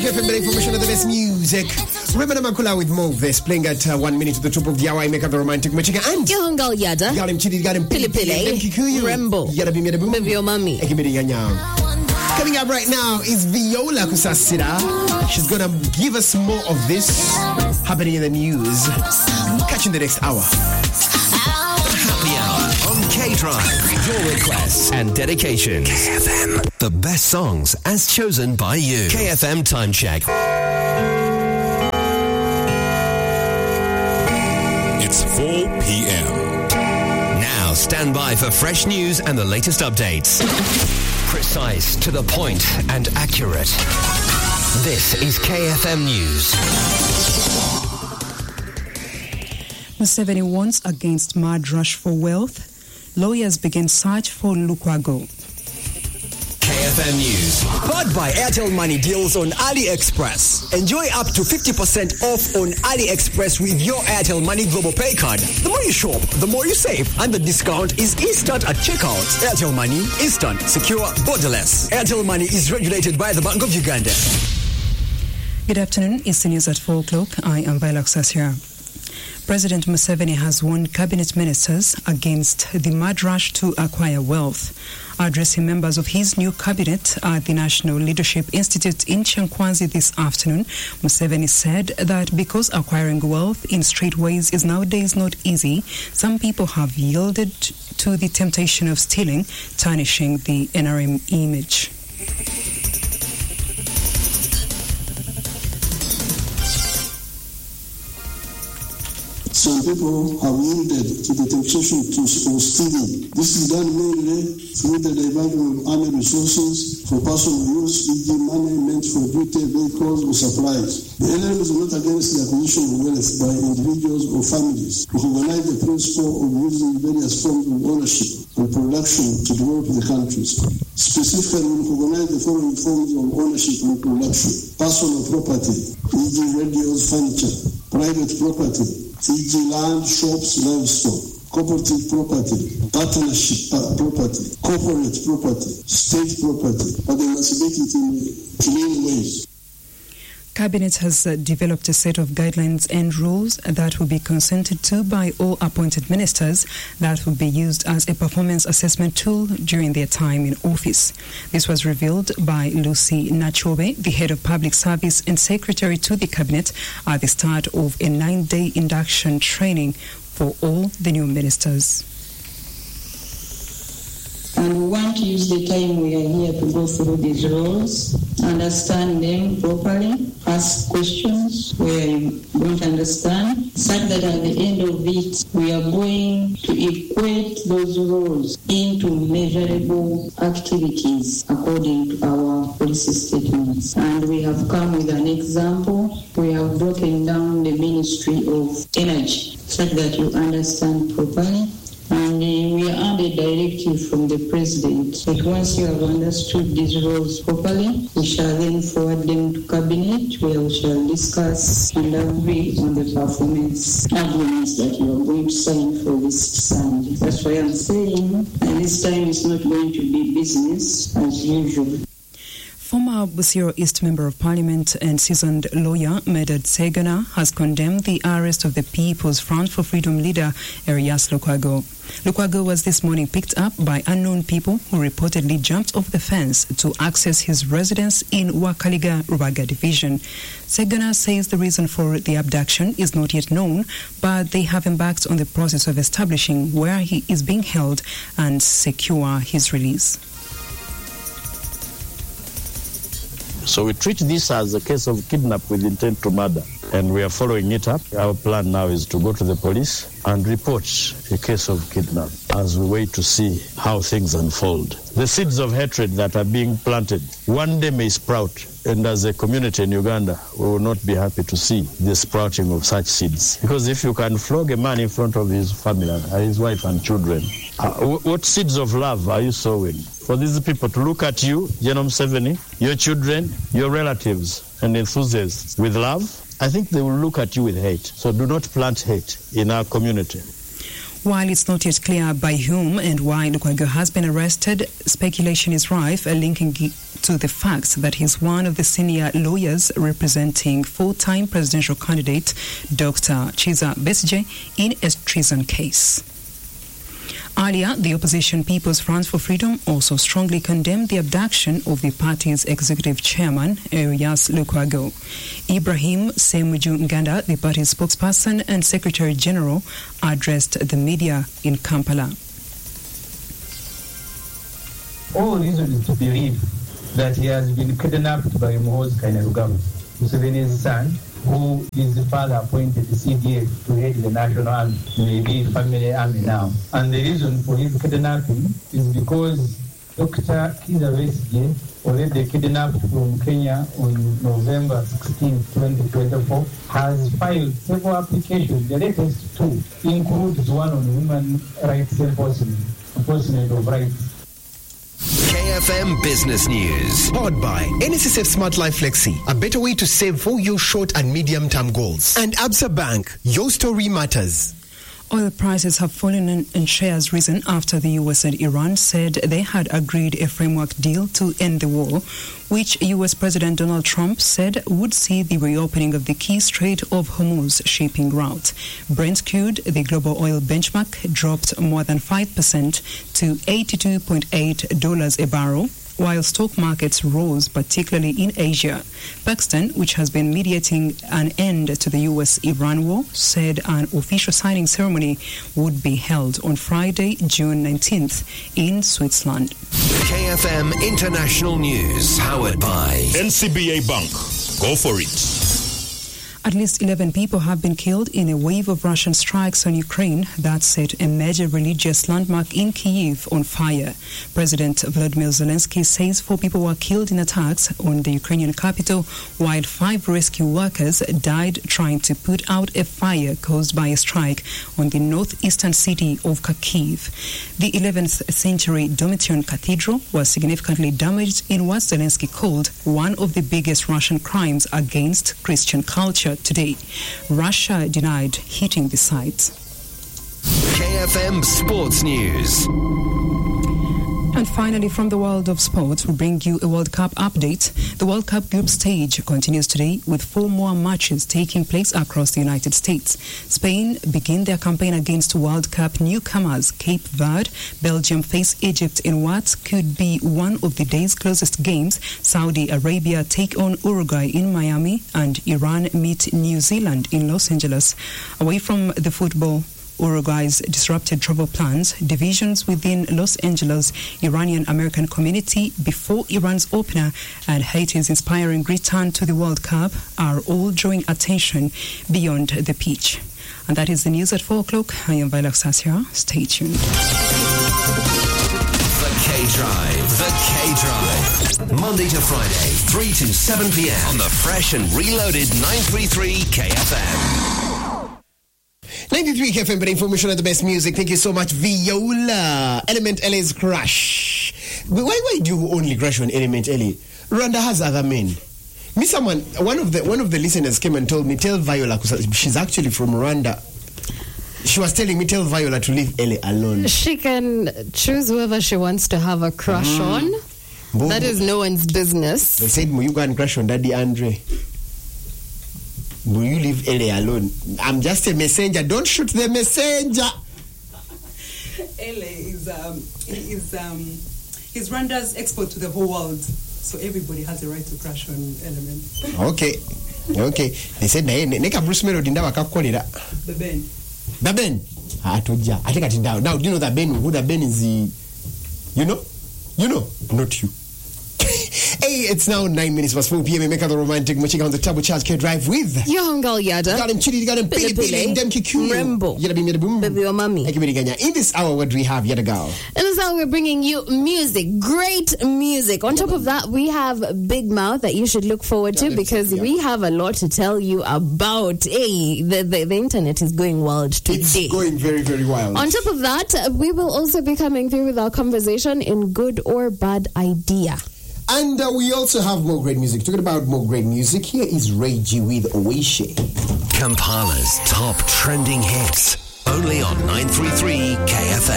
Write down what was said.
FM, the information of the best music. Remember Makula with Movis playing at 1 minute to the top of the hour. I make up the romantic Machika and Yohangal Yada. Got him Chidi, got him Pili Kikuyu. Rembo. Yada Bimi Yada Boom. Mivio Mami. Coming up right now is Viola Kusasira. She's gonna give us more of this happening in the news. Catch you in the next hour. Happy Hour on K-Drive. Your requests and dedications. KFM. The best songs as chosen by you. KFM Time Check. It's 4 p.m. Now stand by for fresh news and the latest updates. Precise, to the point, and accurate. This is KFM News. Museveni warns against mad rush for wealth. Lawyers begin search for Lukwago. KFM News. Powered by Airtel Money deals on AliExpress. Enjoy up to 50% off on AliExpress with your Airtel Money Global Pay card. The more you shop, the more you save. And the discount is instant at checkout. Airtel Money, instant, secure, borderless. Airtel Money is regulated by the Bank of Uganda. Good afternoon. It's the news at 4 o'clock. I am Viola Kusasira. President Museveni has warned cabinet ministers against the mad rush to acquire wealth. Addressing members of his new cabinet at the National Leadership Institute in Chankwanzi this afternoon, Museveni said that because acquiring wealth in straight ways is nowadays not easy, some people have yielded to the temptation of stealing, tarnishing the NRM image. Some people have yielded to the temptation of stealing. This is done mainly through the diversion of army resources for personal use, e.g. money meant for duty, vehicles or supplies. The NRM is not against the acquisition of wealth by individuals or families. We recognize the principle of using various forms of ownership and production to develop the countries. Specifically, we recognize the following forms of ownership and production: personal property, e.g. radios, furniture; private property, e.g. land, shops, livestock; cooperative property; partnership property; corporate property; state property. But they must make it in clean ways. Cabinet has developed a set of guidelines and rules that will be consented to by all appointed ministers that will be used as a performance assessment tool during their time in office. This was revealed by Lucy Nachobe, the head of public service and secretary to the cabinet, at the start of a 9-day induction training for all the new ministers. And we want to use the time we are here to go through these roles, understand them properly, ask questions where you don't understand, such that at the end of it, we are going to equate those roles into measurable activities according to our policy statements. And we have come with an example. We have broken down the Ministry of Energy, such that you understand properly. And we are under directive from the President that once you have understood these roles properly, we shall then forward them to Cabinet, where we shall discuss and agree on the performance agreements that you are going to sign for this Sunday. That's why I'm saying, and this time it's not going to be business as usual. Former Busiro East Member of Parliament and seasoned lawyer Medard Segona has condemned the arrest of the People's Front for Freedom leader Erias Lukwago. Lukwago was this morning picked up by unknown people who reportedly jumped off the fence to access his residence in Wakaliga, Rubaga Division. Segona says the reason for the abduction is not yet known, but they have embarked on the process of establishing where he is being held and secure his release. So we treat this as a case of kidnap with intent to murder, and we are following it up. Our plan now is to go to the police and report a case of kidnap as we wait to see how things unfold. The seeds of hatred that are being planted one day may sprout, and as a community in Uganda, we will not be happy to see the sprouting of such seeds. Because if you can flog a man in front of his family, his wife and children, what seeds of love are you sowing? For these people to look at you, General Museveni, your children, your relatives and enthusiasts with love, I think they will look at you with hate. So do not plant hate in our community. While it's not yet clear by whom and why Lukwago has been arrested, speculation is rife linking it to the fact that he's one of the senior lawyers representing full-time presidential candidate Dr. Chiza Besigye in a treason case. Earlier, the opposition People's Front for Freedom also strongly condemned the abduction of the party's executive chairman, Erias Lukwago. Ibrahim Semuju Nganda, the party's spokesperson and secretary general, addressed the media in Kampala. All reason is to believe that he has been kidnapped by Muhoozi Kainerugaba, Museveni's son, who is the father appointed the CDF to head the national army, maybe family army now. And the reason for his kidnapping is because Dr. Chiza Besigye, already kidnapped from Kenya on November 16, 2024, has filed several applications. The latest two includes one on human rights enforcement of rights. KFM Business News. Powered by NSSF Smart Life Flexi, a better way to save for your short and medium-term goals. And Absa Bank, your story matters. Oil prices have fallen and shares risen after the US and Iran said they had agreed a framework deal to end the war, which US President Donald Trump said would see the reopening of the key Strait of Hormuz shipping route. Brent crude, the global oil benchmark, dropped more than 5% to $82.8 a barrel, while stock markets rose, particularly in Asia. Pakistan, which has been mediating an end to the US-Iran war, said an official signing ceremony would be held on Friday, June 19th in Switzerland. KFM International News, powered by NCBA Bank. Go for it. At least 11 people have been killed in a wave of Russian strikes on Ukraine that set a major religious landmark in Kyiv on fire. President Volodymyr Zelensky says 4 people were killed in attacks on the Ukrainian capital, while 5 rescue workers died trying to put out a fire caused by a strike on the northeastern city of Kharkiv. The 11th century Domitian Cathedral was significantly damaged in what Zelensky called one of the biggest Russian crimes against Christian culture today. Russia denied hitting the site. KFM Sports News. And finally, from the world of sports, we bring you a World Cup update. The World Cup group stage continues today with 4 more matches taking place across the United States. Spain begin their campaign against World Cup newcomers Cape Verde. Belgium face Egypt in what could be one of the day's closest games. Saudi Arabia take on Uruguay in Miami, and Iran meet New Zealand in Los Angeles. Away from the football, Uruguay's disrupted travel plans, divisions within Los Angeles' Iranian-American community before Iran's opener, and Haiti's inspiring return to the World Cup are all drawing attention beyond the pitch. And that is the news at 4 o'clock. I am Viola Sasia. Stay tuned. The K-Drive. Monday to Friday, 3 to 7 p.m. on the fresh and reloaded 933 KFM. 93 KFM, but information on the best music. Thank you so much, Viola. Element LA's crush. Why do you only crush on Element LA? Rwanda has other men. One of the listeners came and told me, tell Viola, because she's actually from Rwanda. She was telling me, tell Viola to leave LA alone. She can choose whoever she wants to have a crush on. Boom. That is no one's business. They said, you go and crush on Daddy Andre. Will you leave LA alone? I'm just a messenger. Don't shoot the messenger. LA is Rwanda's export to the whole world. So everybody has the right to crush on Element. Okay. They said, Neka Bruce Melody ndawa kakolera. The Ben. Atoja. I think I down. Now, do you know that Ben? Who that Ben is the... You know? Not you. Hey, it's now 9 minutes past 4 p.m. Make the romantic Mochika on the Turbo Charge K-Drive with Yohangal Yada. Got him Chidi, got him Billy, Dem Kiku. Rembo. Yada be made boom. Baby or mommy. In this hour, what do we have, Yada Gal? In this hour, we're bringing you music. Great music. On top of that, we have Big Mouth that you should look forward to because we have a lot to tell you about. Hey, the internet is going wild today. It's going very, very wild. On top of that, we will also be coming through with our conversation in Good or Bad Idea. And we also have more great music. Talking about more great music, here is Ray G with Oishe. Kampala's top trending hits Only on 933 KFM.